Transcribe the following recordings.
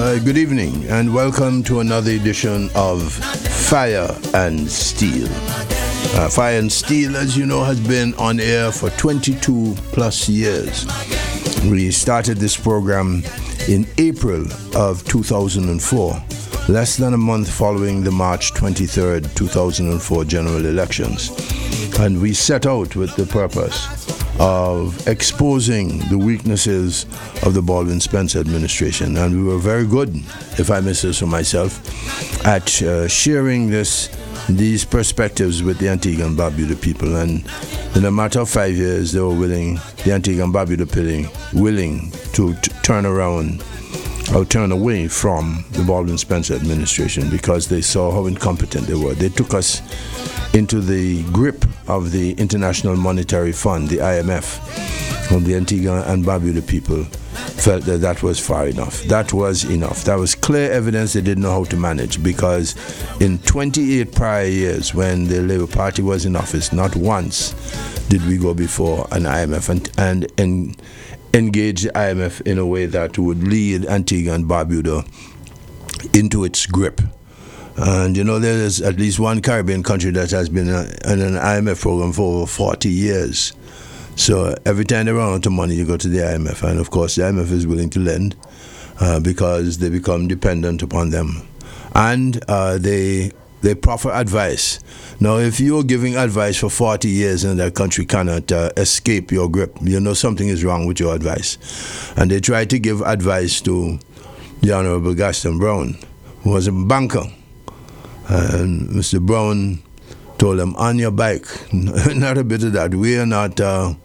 Good evening and welcome to another edition of Fire and Steel. Fire and Steel, as you know, has been on air for 22 plus years. We started this program in April of 2004, less than a month following the March 23rd, 2004 general elections. And we set out with the purpose of exposing the weaknesses of the Baldwin Spencer administration. And we were very good, if I may say so myself, at sharing these perspectives with the Antigua and Barbuda people. And in a matter of 5 years, they were willing, the Antigua and Barbuda people, willing to turn around or turn away from the Baldwin Spencer administration because they saw how incompetent they were. They took us into the grip of the International Monetary Fund, the IMF, and the Antigua and Barbuda people felt that was far enough. That was enough. That was clear evidence they didn't know how to manage, because in 28 prior years when the Labour Party was in office, not once did we go before an IMF and engage the IMF in a way that would lead Antigua and Barbuda into its grip. And you know, there is at least one Caribbean country that has been in an IMF program for over 40 years. So every time they run out of money, you go to the IMF. And of course, the IMF is willing to lend because they become dependent upon them. And they proffer advice. Now, if you're giving advice for 40 years and that country cannot escape your grip, you know something is wrong with your advice. And they tried to give advice to the Honorable Gaston Brown, who was a banker. And Mr. Brown told him, on your bike, not a bit of that. We are not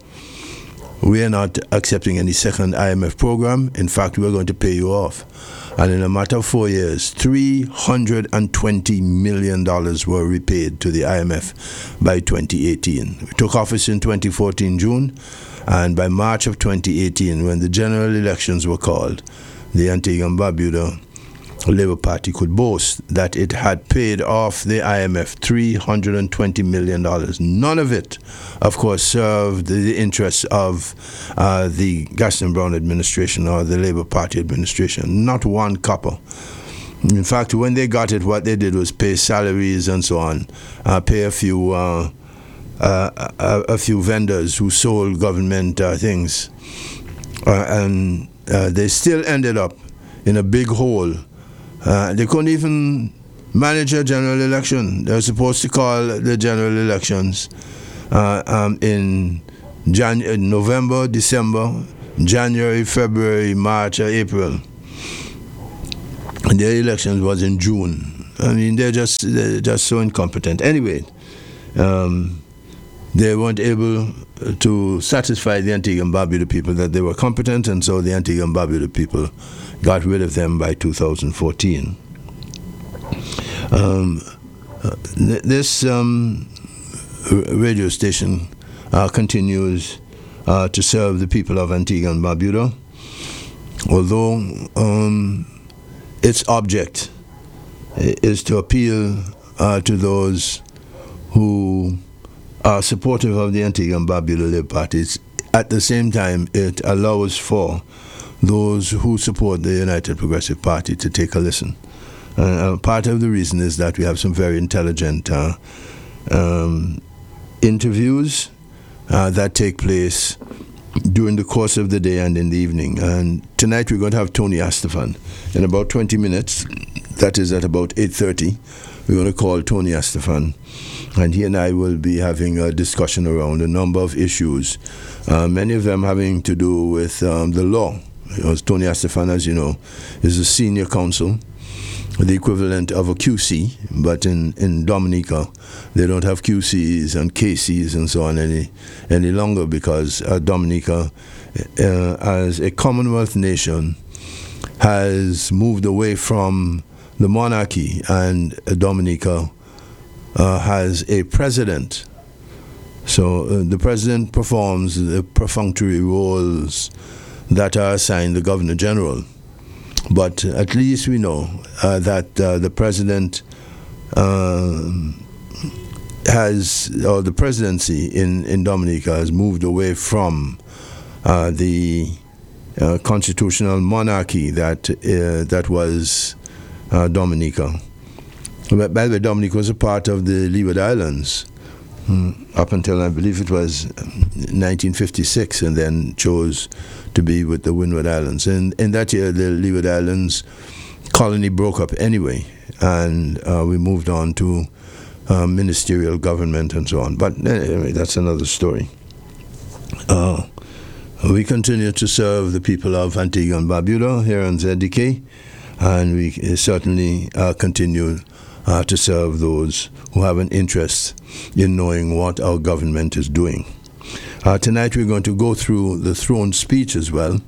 accepting any second IMF program. In fact, we're going to pay you off. And in a matter of 4 years, $320 million were repaid to the IMF by 2018. We took office in 2014 June, and by March of 2018, when the general elections were called, the Antigua and Barbuda Labour Party could boast that it had paid off the IMF $320 million. None of it, of course, served the interests of the Gaston Brown administration or the Labour Party administration. Not one copper. In fact, when they got it, what they did was pay salaries and so on, pay a few vendors who sold government things, and they still ended up in a big hole. They couldn't even manage a general election. They were supposed to call the general elections in November, December, January, February, March, or April. And their elections was in June. I mean, they're just so incompetent. Anyway, they weren't able to satisfy the Antigua and Barbuda people that they were competent, and so the Antigua and Barbuda people got rid of them by 2014. This radio station continues to serve the people of Antigua and Barbuda, although its object is to appeal to those who are supportive of the Antigua and Barbuda Labour parties. At the same time, it allows for those who support the United Progressive Party to take a listen. Part of the reason is that we have some very intelligent interviews that take place during the course of the day and in the evening. And tonight we're going to have Tony Astafan. In about 20 minutes, that is at about 8:30, we're going to call Tony Astafan. And he and I will be having a discussion around a number of issues, many of them having to do with the law. Tony Astafan, as you know, is a senior counsel, the equivalent of a QC, but in Dominica, they don't have QCs and KCs and so on any longer, because Dominica, as a Commonwealth nation, has moved away from the monarchy, and Dominica has a president. So the president performs the perfunctory roles that are assigned the Governor General. But at least we know that the president the presidency in Dominica has moved away from the constitutional monarchy that was Dominica. But by the way, Dominica was a part of the Leeward Islands up until I believe it was 1956, and then chose to be with the Windward Islands. And in that year, the Leeward Islands colony broke up anyway, and we moved on to ministerial government and so on. But anyway, that's another story. We continue to serve the people of Antigua and Barbuda here on ZDK, and we certainly continue to serve those who have an interest in knowing what our government is doing. Tonight we're going to go through the throne speech as well,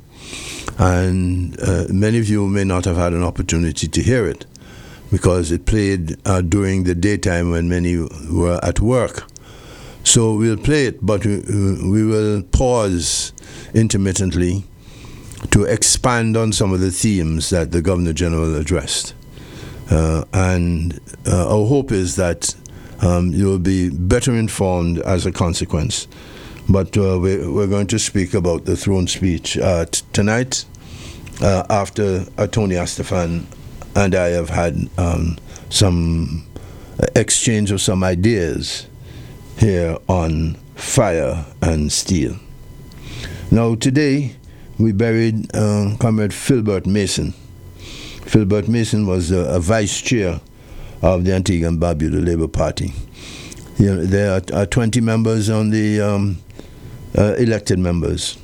and many of you may not have had an opportunity to hear it because it played during the daytime when many were at work. So we'll play it, but we will pause intermittently to expand on some of the themes that the Governor General addressed. And our hope is that you will be better informed as a consequence. But we're going to speak about the throne speech tonight after Tony Astafan and I have had some exchange of some ideas here on Fire and Steel. Now today we buried Comrade Philbert Mason. Philbert Mason was a vice chair of the Antigua and Barbuda Labour Party. There are 20 members on the elected members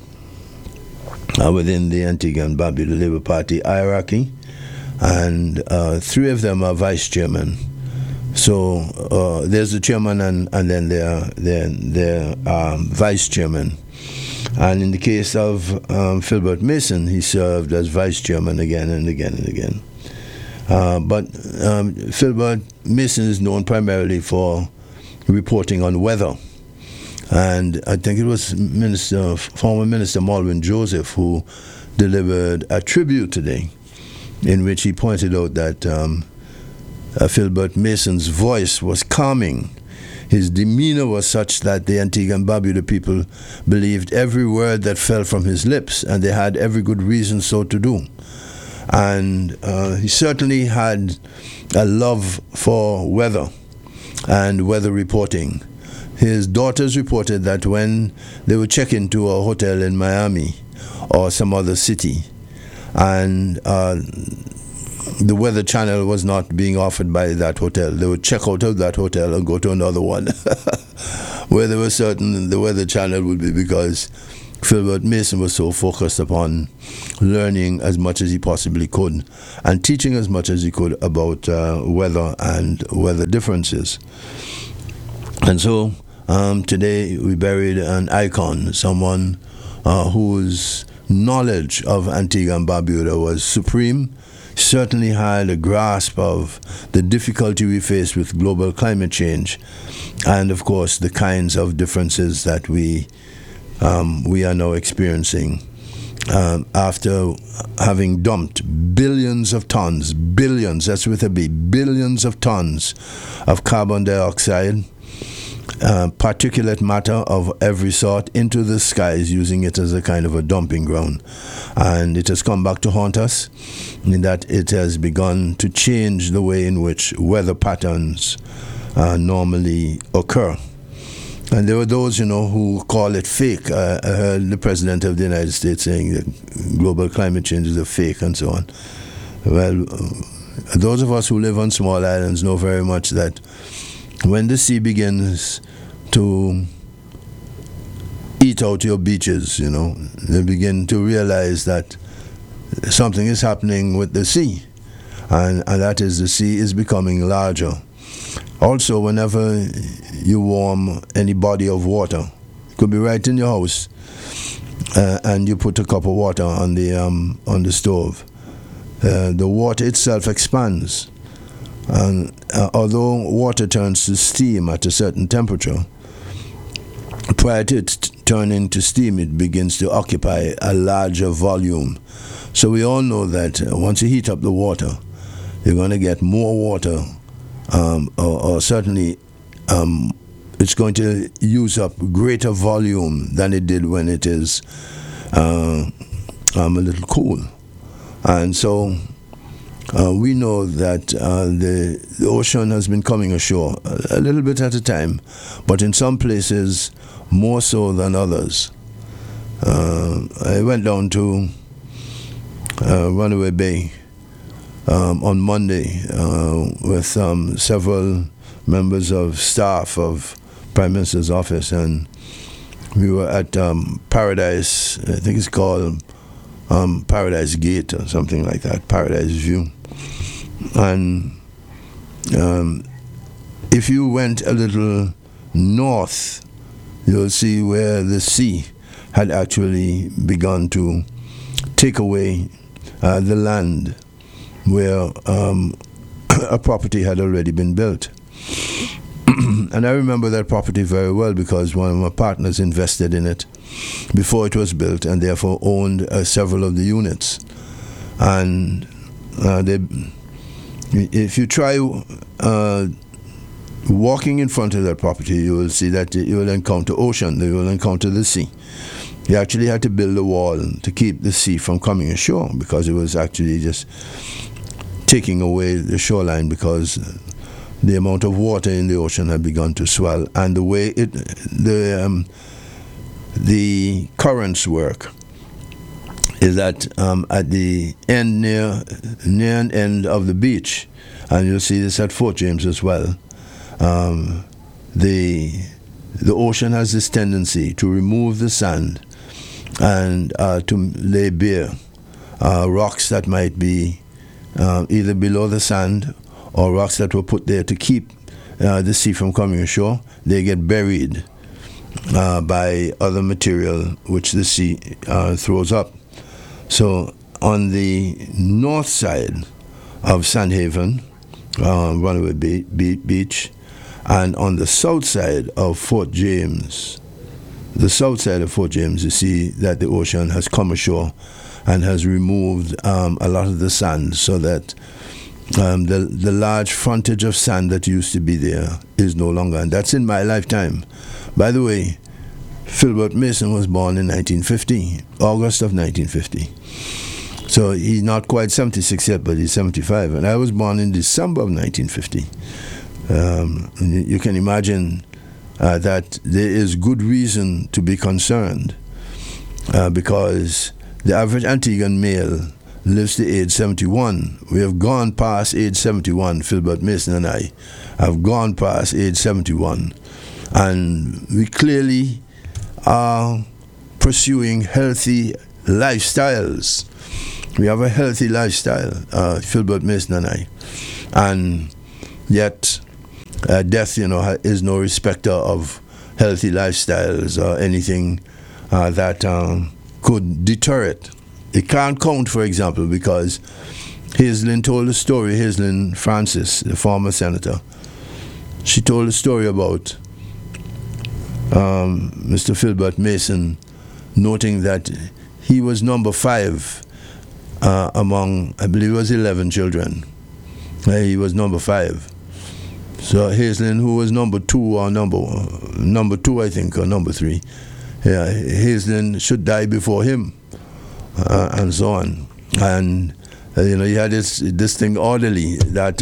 within the Antigua and Barbuda Labour Party hierarchy, and 3 of them are vice chairmen. So there's the chairman, and then there are vice chairmen. And in the case of Philbert Mason, he served as vice chairman again and again and again. But Philbert Mason is known primarily for reporting on weather. And I think it was former Minister Malvin Joseph who delivered a tribute today in which he pointed out that Philbert Mason's voice was calming. His demeanor was such that the Antigua and Barbuda people believed every word that fell from his lips, and they had every good reason so to do. And he certainly had a love for weather and weather reporting. His daughters reported that when they would check into a hotel in Miami or some other city, and the Weather Channel was not being offered by that hotel, they would check out of that hotel and go to another one where they were certain the Weather Channel would be, because Philbert Mason was so focused upon learning as much as he possibly could and teaching as much as he could about weather and weather differences. And so today we buried an icon, someone whose knowledge of Antigua and Barbuda was supreme, certainly had a grasp of the difficulty we face with global climate change, and of course the kinds of differences that we are now experiencing after having dumped billions of tons, billions, that's with a B, billions of tons of carbon dioxide, particulate matter of every sort into the skies, using it as a kind of a dumping ground. And it has come back to haunt us in that it has begun to change the way in which weather patterns normally occur. And there were those, who call it fake. I heard the President of the United States saying that global climate change is a fake and so on. Well, those of us who live on small islands know very much that when the sea begins to eat out your beaches, they begin to realize that something is happening with the sea, and that is the sea is becoming larger. Also, whenever you warm any body of water, it could be right in your house, and you put a cup of water on the stove, the water itself expands. And although water turns to steam at a certain temperature, prior to it turning to steam, it begins to occupy a larger volume. So we all know that once you heat up the water, you're going to get more water, or certainly it's going to use up greater volume than it did when it is a little cool. And so we know that the ocean has been coming ashore a little bit at a time, but in some places more so than others. I went down to Runaway Bay on Monday with several members of staff of Prime Minister's office, and we were at Paradise, I think it's called Paradise Gate or something like that, Paradise View. And if you went a little north, you'll see where the sea had actually begun to take away the land where a property had already been built. And I remember that property very well because one of my partners invested in it before it was built and therefore owned several of the units. And if you try walking in front of that property, you will see that you will encounter ocean, you will encounter the sea. You actually had to build a wall to keep the sea from coming ashore because it was actually just taking away the shoreline because the amount of water in the ocean had begun to swell, and the way the currents work is that at the end near an end of the beach, and you'll see this at Fort James as well, the ocean has this tendency to remove the sand and to lay bare rocks that might be either below the sand or rocks that were put there to keep the sea from coming ashore. They get buried by other material which the sea throws up. So on the north side of Sandhaven, Runaway Beach, and on the south side of Fort James, you see that the ocean has come ashore and has removed a lot of the sand, so that the large frontage of sand that used to be there is no longer, and that's in my lifetime. By the way, Philbert Mason was born in 1950, August of 1950. So he's not quite 76 yet, but he's 75. And I was born in December of 1950. You can imagine that there is good reason to be concerned because the average Antiguan male lives to age 71. We have gone past age 71. Philbert Mason and I have gone past age 71. And we clearly are pursuing healthy lifestyles. We have a healthy lifestyle, Philbert Mason and I. And yet, death, is no respecter of healthy lifestyles or anything that could deter it. It can't count, for example, because Hazelin told a story, Hazelin Francis, the former senator. She told a story about Mr. Philbert Mason noting that he was number 5 among, I believe it was 11 children. He was number 5. So Hazelin, who was number 2 or number 2, I think, or number 3, Hazelin should die before him, and so on. And he had this thing orderly that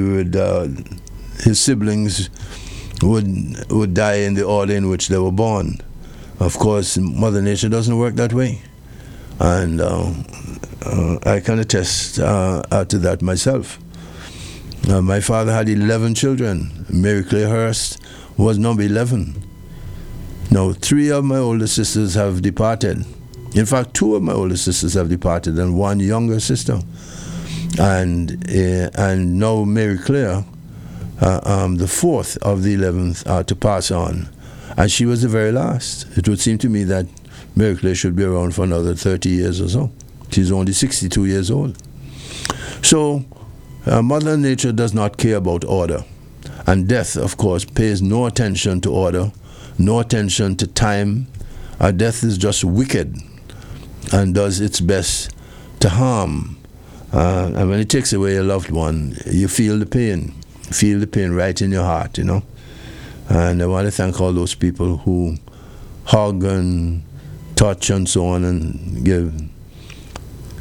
his siblings would die in the order in which they were born. Of course, Mother Nature doesn't work that way, and I can attest to that myself. My father had 11 children. Mary Claire Hurst was number 11. Now, 3 of my older sisters have departed. In fact, 2 of my older sisters have departed, and 1 younger sister. And now Mary Claire, the 4th of the 11th, to pass on. And she was the very last. It would seem to me that Mary Claire should be around for another 30 years or so. She's only 62 years old. So, Mother Nature does not care about order. And death, of course, pays no attention to order, no attention to time. Death is just wicked and does its best to harm. And when it takes away a loved one, you feel the pain. Feel the pain right in your heart, And I want to thank all those people who hug and touch and so on and give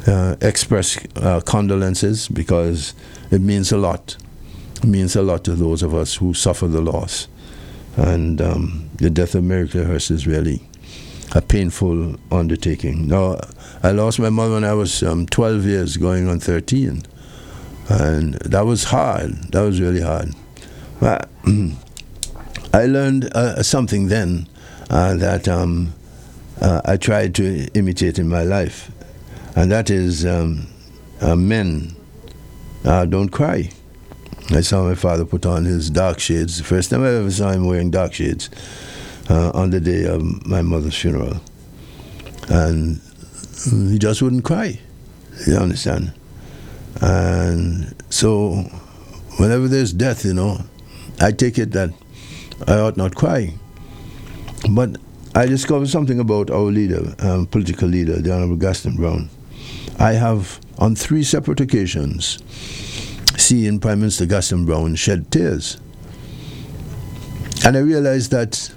express condolences, because it means a lot. It means a lot to those of us who suffer the loss. And the death of Mary Claire Hurst is really a painful undertaking. Now, I lost my mother when I was 12 years, going on 13. And that was hard. That was really hard. But I learned something then that I tried to imitate in my life. And that is men don't cry. I saw my father put on his dark shades. The first time I ever saw him wearing dark shades on the day of my mother's funeral. And he just wouldn't cry, you understand? And so whenever there's death, I take it that I ought not cry. But I discovered something about our leader, political leader, the Honorable Gaston Browne. I have, on 3 separate occasions, seen Prime Minister Gaston Browne shed tears. And I realized that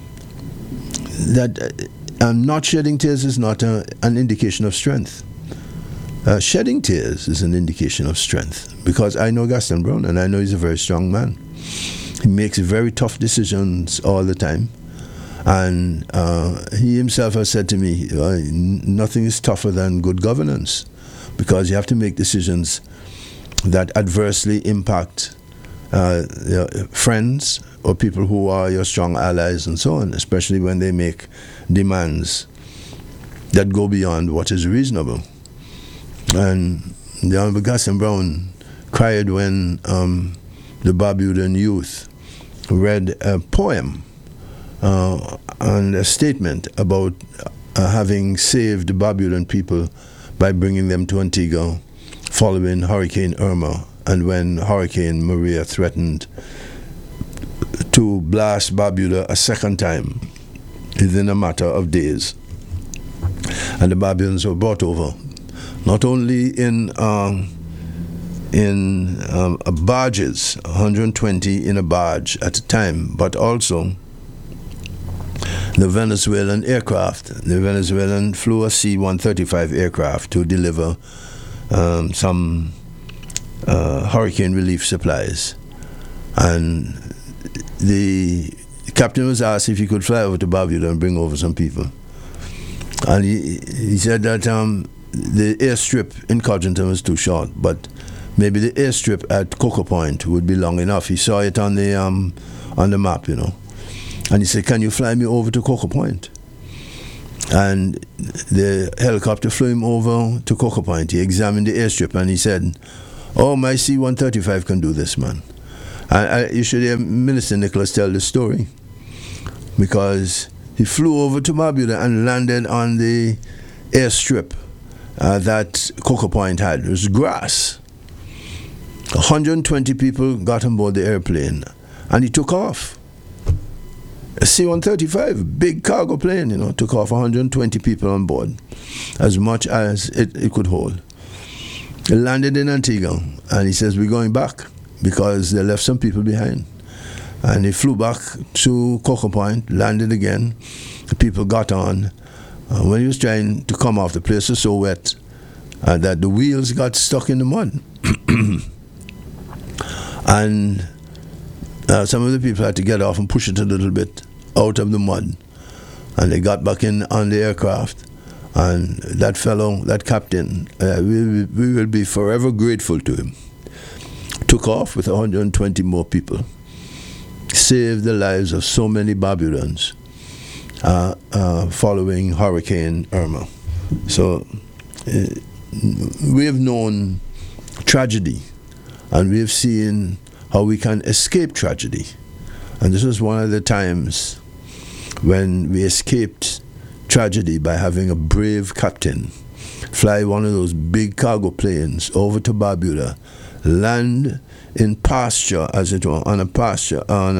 not shedding tears is not an indication of strength. Shedding tears is an indication of strength, because I know Gaston Browne, and I know he's a very strong man. He makes very tough decisions all the time. And he himself has said to me, nothing is tougher than good governance, because you have to make decisions that adversely impact your friends or people who are your strong allies and so on, especially when they make demands that go beyond what is reasonable. And the Honorable Gaston Browne cried when the Barbudan youth read a poem and a statement about having saved the Barbudan people by bringing them to Antigua following Hurricane Irma, and when Hurricane Maria threatened to blast Barbuda a second time within a matter of days. And the Barbudans were brought over, not only in barges, 120 in a barge at a time, but also the Venezuelan aircraft. The Venezuelan flew a C-135 aircraft to deliver some hurricane relief supplies. And the captain was asked if he could fly over to Barbuda and bring over some people. And he said that the airstrip in Codrington was too short, but maybe the airstrip at Cocoa Point would be long enough. He saw it on the map, And he said, "Can you fly me over to Cocoa Point?" And the helicopter flew him over to Cocoa Point. He examined the airstrip and he said, "Oh, my C-135 can do this, man." You should hear Minister Nicholas tell the story, because he flew over to Barbuda and landed on the airstrip that Cocoa Point had. It was grass. 120 people got on board the airplane, and he took off. A C-135, big cargo plane, took off 120 people on board, as much as it could hold. It landed in Antigua, and he says, "We're going back," because they left some people behind. And he flew back to Cocoa Point, landed again. The people got on. When he was trying to come off, the place was so wet that the wheels got stuck in the mud. And some of the people had to get off and push it a little bit out of the mud. And they got back in on the aircraft. And that fellow, that captain, we will be forever grateful to him. Took off with 120 more people. Saved the lives of so many Barbudans following Hurricane Irma. So we have known tragedy, and we have seen how we can escape tragedy. And this was one of the times when we escaped tragedy by having a brave captain fly one of those big cargo planes over to Barbuda, land in pasture, as it were, on a pasture, on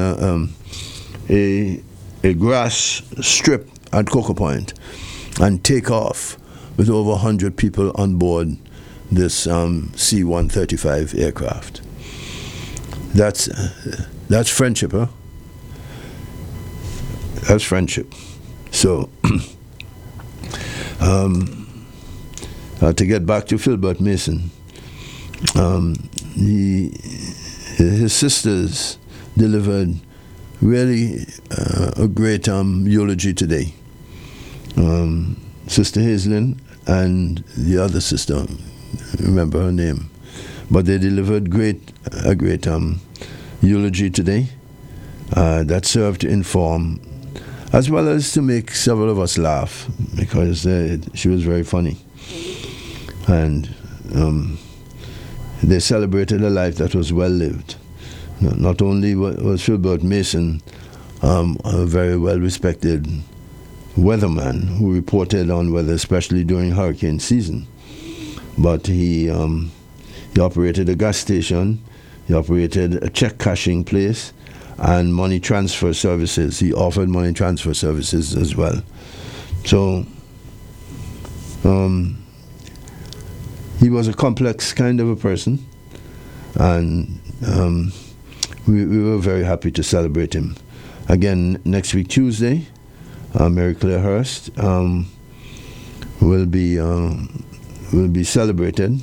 a grass strip at Cocoa Point, and take off with over 100 people on board this C-135 aircraft. That's friendship, huh? That's friendship. So to get back to Philbert Mason, his sisters delivered really a great eulogy today. Sister Hazelin and the other sister, remember her name, but they delivered a great eulogy today that served to inform as well as to make several of us laugh, because she was very funny. And they celebrated a life that was well lived. Not only was Philbert Mason a very well respected weatherman who reported on weather, especially during hurricane season, but he operated a gas station, he operated a check cashing place, and money transfer services. He offered money transfer services as well. So he was a complex kind of a person, and we were very happy to celebrate him. Again, next week, Tuesday, Mary Claire Hurst will be celebrated.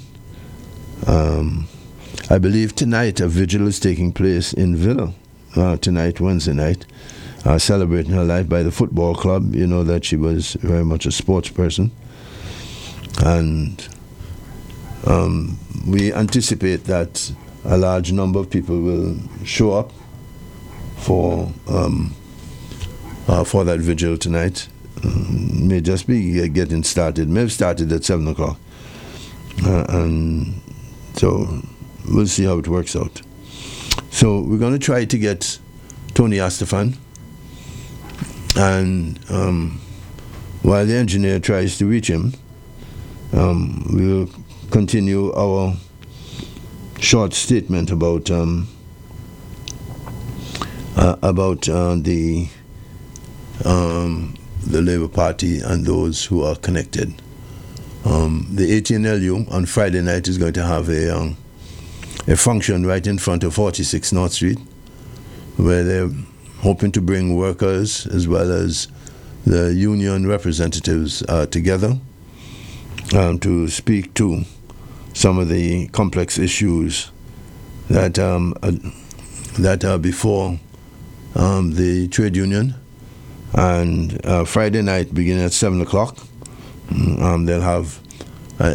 I believe tonight a vigil is taking place in Villa. Tonight, Wednesday night, celebrating her life by the football club. You know that she was very much a sports person. And we anticipate that a large number of people will show up for that vigil tonight. May just be getting started. May have started at 7 o'clock. And so we'll see how it works out. So we're going to try to get Tony Astafan, and while the engineer tries to reach him, we'll continue our short statement about the Labour Party and those who are connected. The ATNLU on Friday night is going to have a function right in front of 46 North Street, where they're hoping to bring workers as well as the union representatives together to speak to some of the complex issues that are before the trade union. And Friday night, beginning at 7 o'clock, they'll have a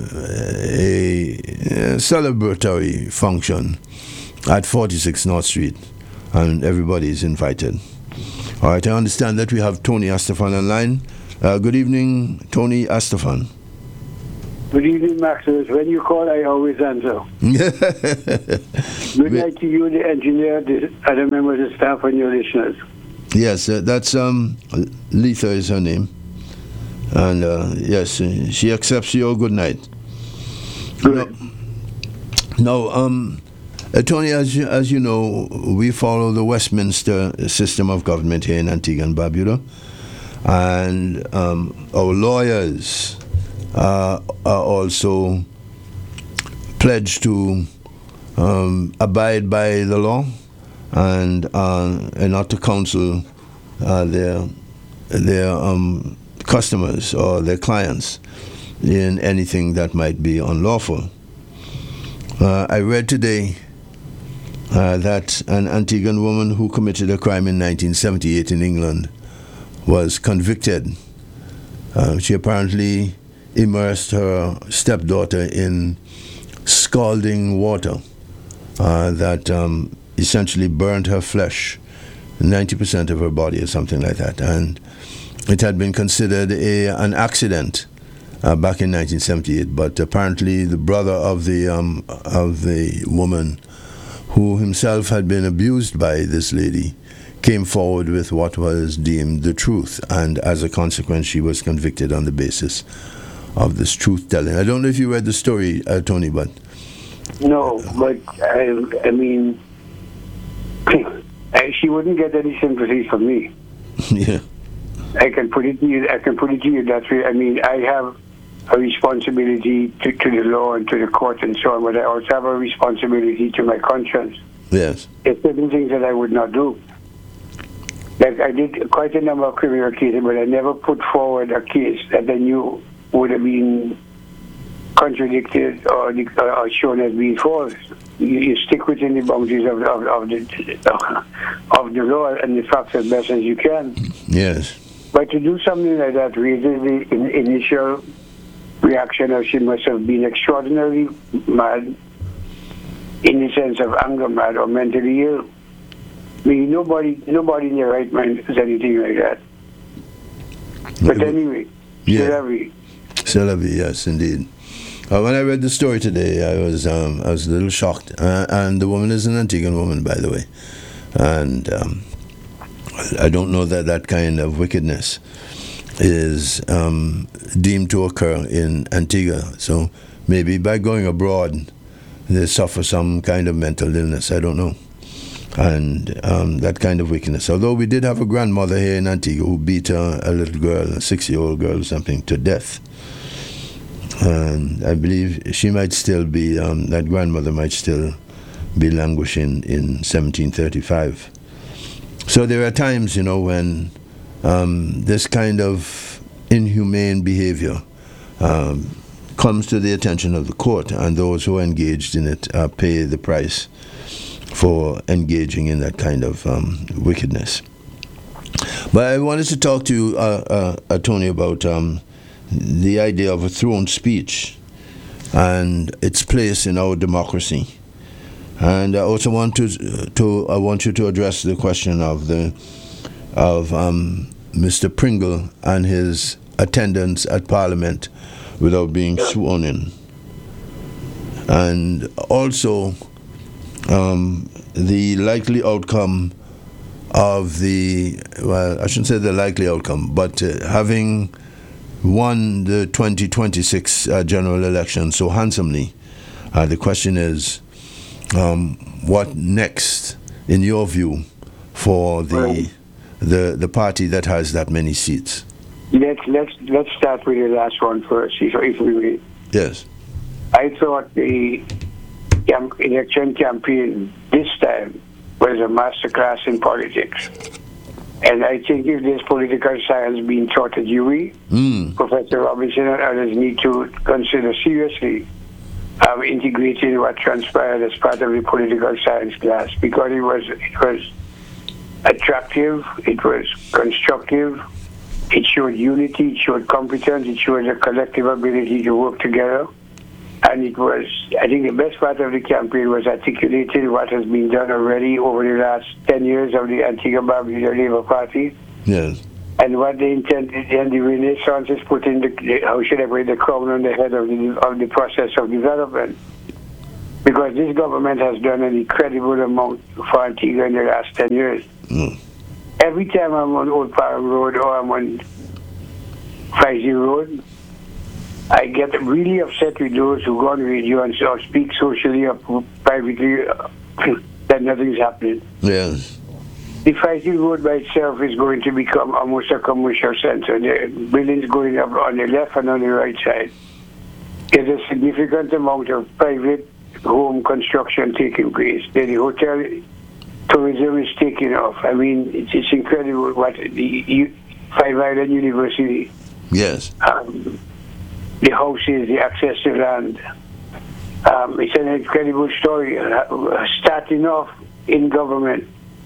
celebratory function at 46 North Street, and everybody is invited. All right, I understand that we have Tony Astafan online. Good evening, Tony Astafan. Good evening, Maximus. When you call, I always answer. Good night to you, the engineer, the other members of the staff, and your listeners. Yes, that's Letha is her name. And yes, she accepts your good night. Good. Now, Tony, as you know, we follow the Westminster system of government here in Antigua and Barbuda, and our lawyers are also pledged to abide by the law and not to counsel their customers or their clients in anything that might be unlawful. I read today that an Antiguan woman who committed a crime in 1978 in England was convicted. She apparently immersed her stepdaughter in scalding water that essentially burned her flesh, 90% of her body or something like that. And it had been considered an accident back in 1978, but apparently the brother of the woman, who himself had been abused by this lady, came forward with what was deemed the truth, and as a consequence she was convicted on the basis of this truth-telling. I don't know if you read the story, Tony, but... No, but I mean, she wouldn't get any sympathy from me. Yeah. I can put it to you that way. I mean, I have a responsibility to the law and to the court and so on, but I also have a responsibility to my conscience. Yes. There's certain things that I would not do. Like, I did quite a number of criminal cases, but I never put forward a case that I knew would have been contradicted or shown as being false. You stick within the boundaries of the law and the facts as best as you can. Yes. But to do something like that raises the initial reaction of she must have been extraordinarily mad, in the sense of anger mad or mentally ill. I mean, nobody in their right mind does anything like that. But anyway, Selavi, yes, indeed. When I read the story today, I was a little shocked. And the woman is an Antiguan woman, by the way. And I don't know that kind of wickedness is deemed to occur in Antigua. So maybe by going abroad, they suffer some kind of mental illness. I don't know. And that kind of wickedness. Although we did have a grandmother here in Antigua who beat a little girl, a 6-year-old girl or something, to death. And I believe she might still be, that grandmother might still be languishing in 1735. So there are times, when this kind of inhumane behavior comes to the attention of the court, and those who are engaged in it pay the price for engaging in that kind of wickedness. But I wanted to talk to you, Tony, about the idea of a throne speech and its place in our democracy. And I also want you to address the question of Mr. Pringle and his attendance at Parliament without being sworn in, and also the likely outcome of I shouldn't say the likely outcome, but having won the 2026 general election so handsomely, the question is, what next, in your view, for the party that has that many seats? Let's start with the last one first, if we may. Yes. I thought the election campaign this time was a masterclass in politics. And I think if there's political science being taught at UWI, Professor Robinson and others need to consider seriously integrating what transpired as part of the political science class, because it was attractive, it was constructive, it showed unity, it showed competence, it showed a collective ability to work together. And it was, I think the best part of the campaign was articulating what has been done already over the last 10 years of the Antigua-Barbuda Labour Party. Yes. And what they intended, and the Renaissance is putting the crown on the head of the process of development. Because this government has done an incredible amount for Antigua in the last 10 years. Every time I'm on Old Parham Road or I'm on Frizy Road, I get really upset with those who go on radio and speak socially or privately that nothing's happening. Yes. The Frizy Road by itself is going to become almost a commercial center. The buildings going up on the left and on the right side. There's a significant amount of private home construction taking place. The hotel tourism is taking off. I mean, it's incredible what the Five Island University. Yes. The houses, the access to land. It's an incredible story. Starting off in government,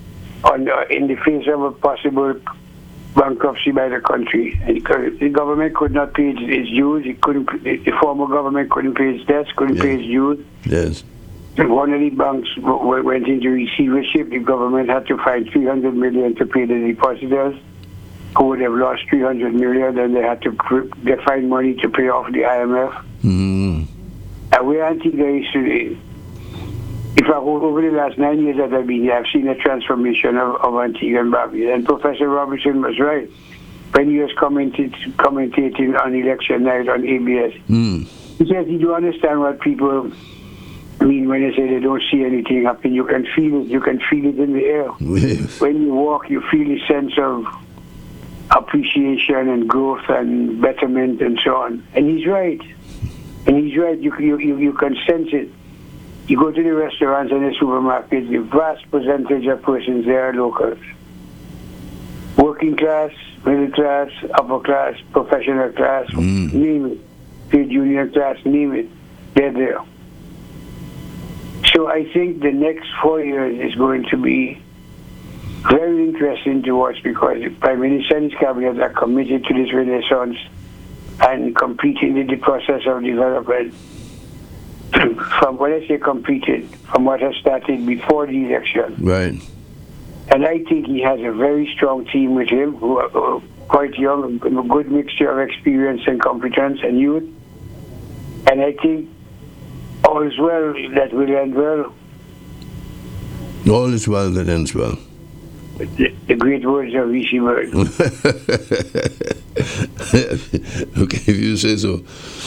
in the face of a possible bankruptcy by the country. And the government could not pay its dues. The former government couldn't pay its debts, couldn't pay its dues. Yes. One of the banks went into receivership. The government had to find $300 million to pay the depositors, who would have lost $300 million. Then they had to find money to pay off the IMF. Mm-hmm. And where Antigua is today, in fact, over the last 9 years that I've been here, I've seen a transformation of Antigua and Barbuda. And Professor Robinson was right when he was commentating on election night on ABS. He says you don't understand what people mean when they say they don't see anything happen. You can feel it. You can feel it in the air. Yes. When you walk, you feel a sense of appreciation and growth and betterment and so on. And he's right. You can sense it. You go to the restaurants and the supermarkets, the vast percentage of persons there are locals. Working class, middle class, upper class, professional class, name it. trade union class, name it, they're there. So I think the next 4 years is going to be very interesting to watch, because the Prime Minister and his cabinet are committed to this renaissance and completing the process of development. From when I say completed, from what has started before the election. Right. And I think he has a very strong team with him, who are quite young, a good mixture of experience and competence and youth. And I think all is well that will end well. All is well that ends well. The great words of Rishi Bird. Okay, if you say so.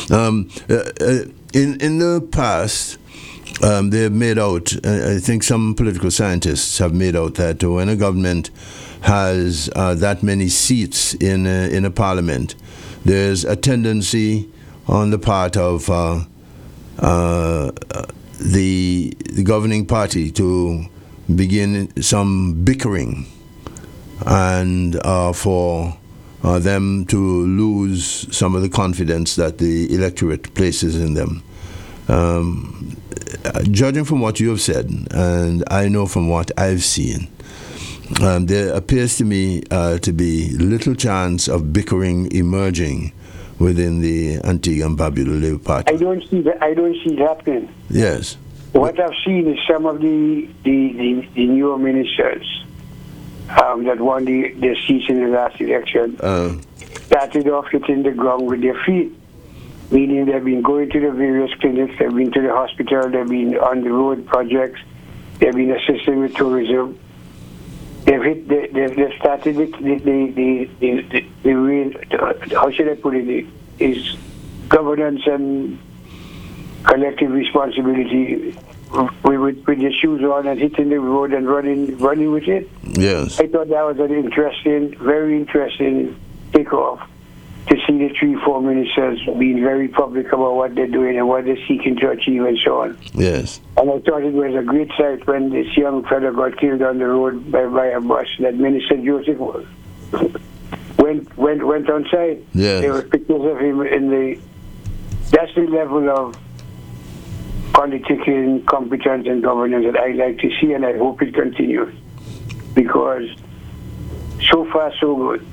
In the past, they have made out, I think some political scientists have made out that when a government has that many seats in a parliament, there's a tendency on the part of the governing party to begin some bickering, and for them to lose some of the confidence that the electorate places in them. Judging from what you have said, and I know from what I've seen, there appears to me to be little chance of bickering emerging within the Antigua and Barbuda Labour Party. I don't see that. I don't see it happening. Yes. What I've seen is some of the newer ministers that won the seats in the last election started off hitting the ground with their feet, meaning they've been going to the various clinics, they've been to the hospital, they've been on the road projects, they've been assisting with tourism. They've started the how should I put it, is governance and collective responsibility with the shoes on and hitting the road and running with it. Yes. I thought that was an interesting, very interesting takeoff, to see the 3-4 ministers being very public about what they're doing and what they're seeking to achieve and so on. Yes. And I thought it was a great sight when this young fellow got killed on the road by a bus, that Minister Joseph went on site. Yes. There were pictures of him in the... That's the level of politicking, competence and governance that I like to see, and I hope it continues. Because so far, so good.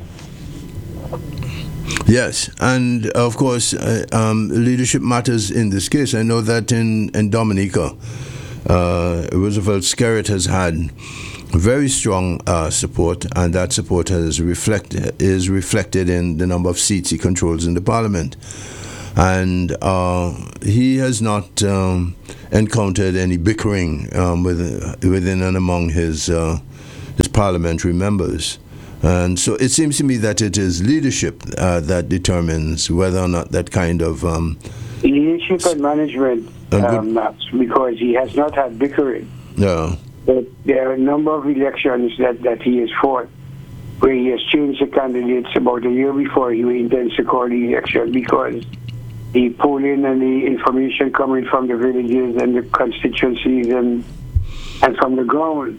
Yes, and of course, leadership matters in this case. I know that in Dominica, Roosevelt Skerritt has had very strong support, and that support is reflected in the number of seats he controls in the parliament. And he has not encountered any bickering within and among his parliamentary members. And so it seems to me that it is leadership that determines whether or not that kind of... leadership and management, because he has not had bickering. Yeah. But there are a number of elections that he has fought where he has changed the candidates about a year before he intends to call the election, because the polling and the information coming from the villages and the constituencies and from the ground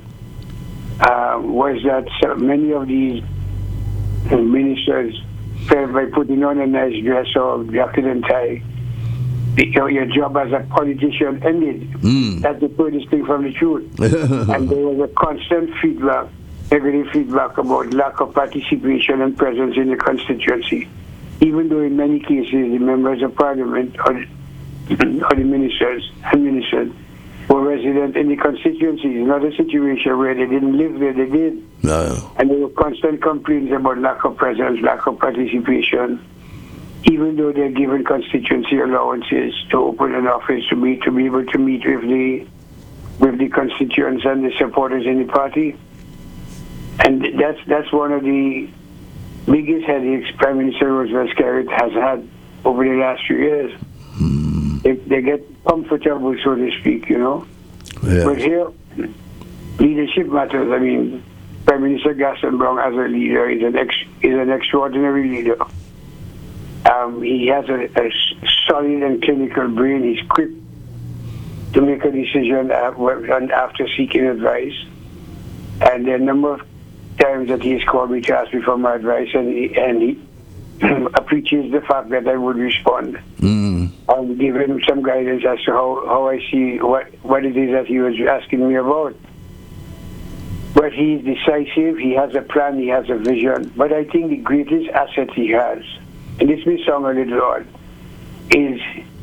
was that many of these ministers felt by putting on a nice dress or jacket and tie, your job as a politician ended. That's the furthest thing from the truth. And there was a constant feedback, negative feedback about lack of participation and presence in the constituency, even though in many cases the members of parliament or the ministers were resident in the constituency. It's not a situation where they didn't live there, they did. No. And there were constant complaints about lack of presence, lack of participation, even though they're given constituency allowances to open an office to be able to meet with the constituents and the supporters in the party. And that's one of the biggest headaches Prime Minister Roosevelt Skerritt has had over the last few years. They get comfortable, so to speak, you know. Yes. But here, leadership matters. I mean, Prime Minister Gaston Browne as a leader is an extraordinary leader. He has a solid and clinical brain. He's quick to make a decision after seeking advice. And there are a number of times that he's called me to ask me for my advice, and appreciates the fact that I would respond. I'll give him some guidance as to how I see what it is that he was asking me about. But he's decisive, he has a plan, he has a vision. But I think the greatest asset he has, and this may sound a little odd, is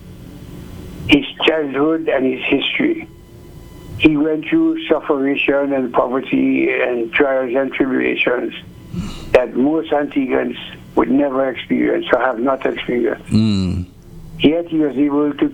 his childhood and his history. He went through suffering and poverty and trials and tribulations that most Antiguans would never experience or have not experienced. Yet he was able to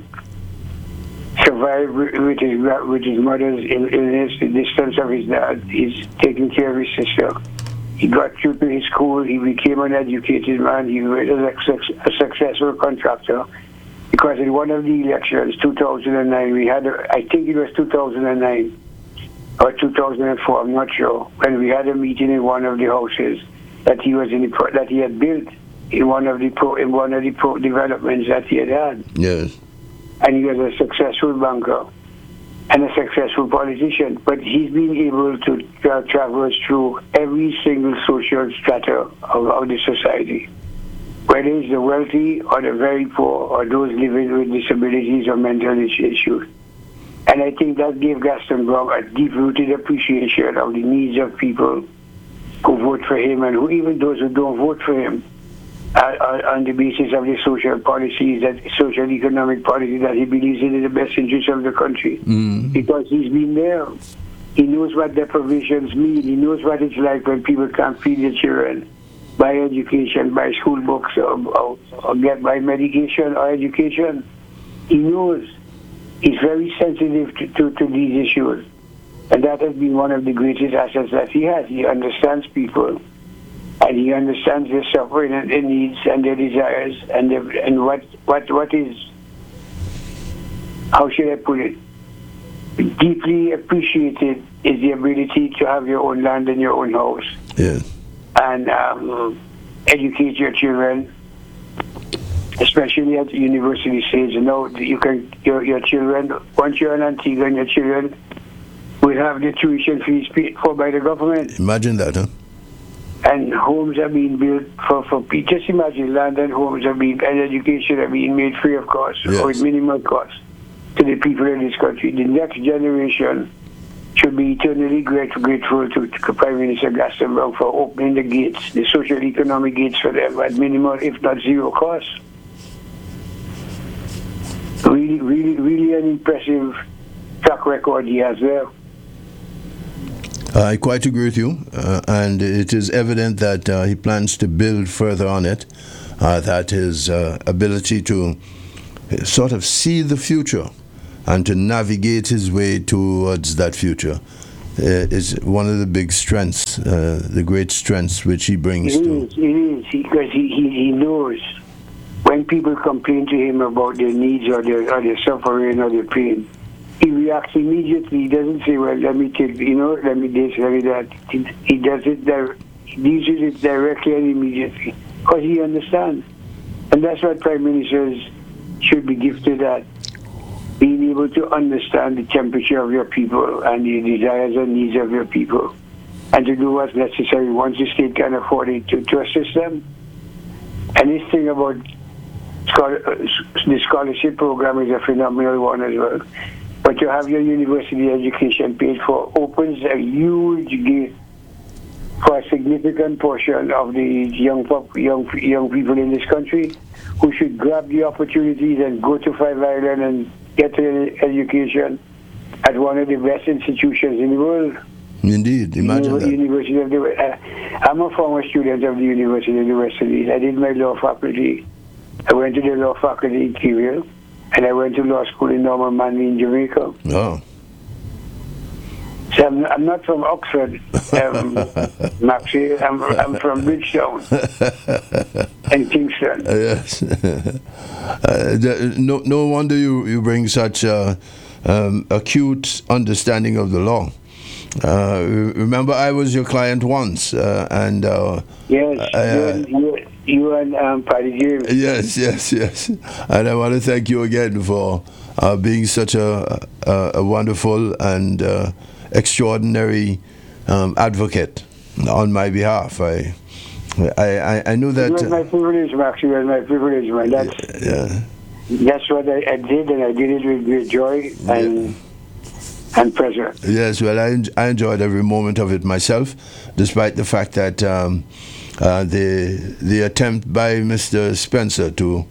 survive with his mother's illness, the distance of his dad. He's taking care of his sister. He got through to his school. He became an educated man. He was a successful contractor. Because in one of the elections, 2009, we had, I think it was 2009 or 2004, I'm not sure, when we had a meeting in one of the houses that he was that he had built in one of the developments that he had. Yes. And he was a successful banker and a successful politician. But he's been able to traverse through every single social strata of the society, whether it's the wealthy or the very poor or those living with disabilities or mental issues. And I think that gave Gaston Browne a deep-rooted appreciation of the needs of people who vote for him and who even those who don't vote for him on the basis of the social policies, that social economic policies that he believes in the best interest of the country. Because he's been there. He knows what deprivations mean. He knows what it's like when people can't feed their children, buy education, buy school books, or get by medication or education. He knows. He's very sensitive to these issues. And that has been one of the greatest assets that he has. He understands people. And he understands their suffering and their needs and their desires and what is, how should I put it, deeply appreciated is the ability to have your own land and your own house. Yeah. And educate your children, especially at the university stage. You know, you can your children, once you're an Antigua, your children will have the tuition fees paid for by the government. Imagine that, huh? And homes are being built for people. Just imagine land and homes and education are being made free of cost, yes, or with minimal cost to the people in this country. The next generation should be eternally grateful to Prime Minister Gaston Browne for opening the gates, the social economic gates for them at minimal, if not zero cost. Really an impressive track record he has there. I quite agree with you, and it is evident that he plans to build further on it, that his ability to sort of see the future and to navigate his way towards that future is one of the big strengths, the great strengths which he brings to... It is, because he knows when people complain to him about their needs or their suffering or their pain, he reacts immediately. He doesn't say, well, let me take, let me this, let me that. He does it, he deals with it directly and immediately, because he understands. And that's what Prime Ministers should be gifted at, being able to understand the temperature of your people and the desires and needs of your people, and to do what's necessary once the state can afford it to assist them. And this thing about the scholarship program is a phenomenal one as well. But to have your university education paid for opens a huge gate for a significant portion of the young people in this country who should grab the opportunities and go to Five Island and get an education at one of the best institutions in the world. Indeed, imagine that. University of I'm a former student of the University of the West Indies. I did my law faculty. I went to the law faculty in Kiel, and I went to law school in Norman Manley in Jamaica. Oh. So I'm not from Oxford, Maxie. I'm from Bridgetown and Kingston. Yes. No wonder you bring such acute understanding of the law. Remember, I was your client once, and yes, you and Paddy James. Yes, and I want to thank you again for being such a wonderful and extraordinary advocate on my behalf. I knew that. It was my privilege, Max. It was my privilege, man. That's what I did, and I did it with great joy and pleasure. Yes, well, I enjoyed every moment of it myself, despite the fact that the attempt by Mr. Spencer to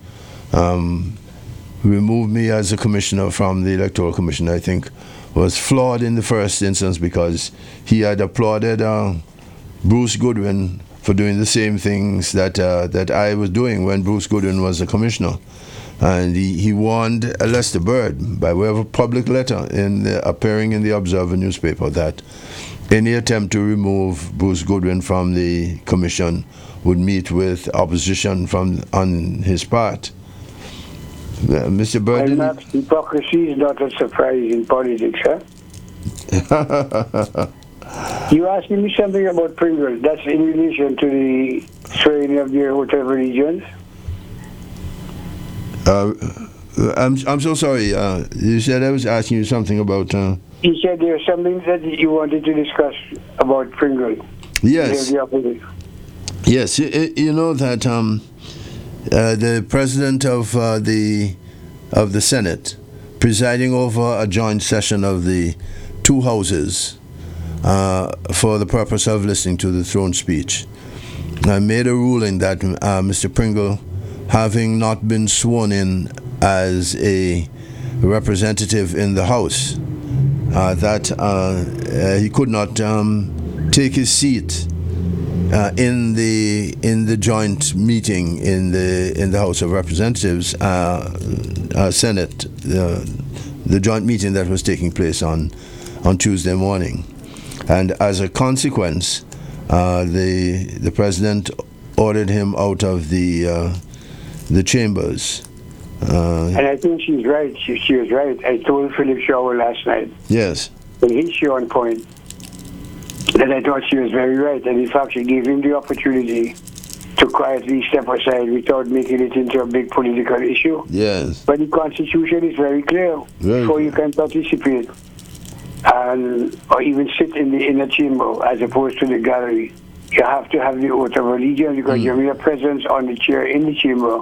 remove me as a commissioner from the Electoral Commission, I think, was flawed in the first instance, because he had applauded Bruce Goodwin for doing the same things that I was doing when Bruce Goodwin was a commissioner. And he warned Lester Bird by way of a public letter appearing in the Observer newspaper that any attempt to remove Bruce Goodwin from the commission would meet with opposition on his part. Mr. Bird. Well, Max, hypocrisy is not a surprise in politics, huh? You asking me something about Pringles. That's in relation to the swearing of the oath of allegiance. I'm so sorry. You said I was asking you something about. You said there was something that you wanted to discuss about Pringles. Yes. Yes. You know that the president of the Senate, presiding over a joint session of the two houses for the purpose of listening to the throne speech, made a ruling that Mr. Pringle, having not been sworn in as a representative in the House, that he could not take his seat in the joint meeting in the House of Representatives, Senate, the joint meeting that was taking place on Tuesday morning, and as a consequence, the president ordered him out of the chambers. And I think she's right. She was right. I told Philip Shaw last night. Yes. In his show on point, that I thought she was very right. And in fact, she gave him the opportunity to quietly step aside without making it into a big political issue. Yes. But the Constitution is very clear. Before you can participate or even sit in the inner chamber as opposed to the gallery, you have to have the oath of allegiance, because your mere presence on the chair in the chamber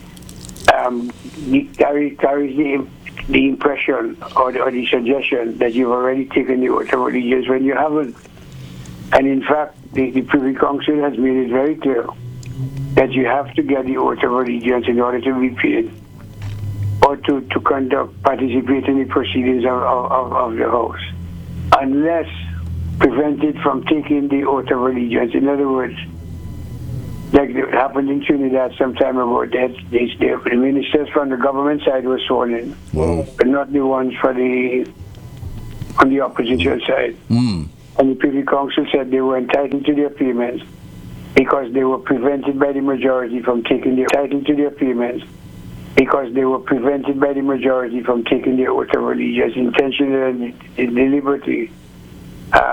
carries the impression or the suggestion that you've already taken the oath of allegiance when you haven't. And in fact, the Privy Council has made it very clear that you have to get the oath of allegiance in order to be paid or to participate in the proceedings of the House, unless prevented from taking the oath of allegiance. In other words, like it happened in Trinidad some time ago, that the ministers from the government side were sworn in, but not the ones on the opposition side. And the Privy Council said they were entitled to their payments because they were prevented by the majority from taking their oath of allegiance intentionally and deliberately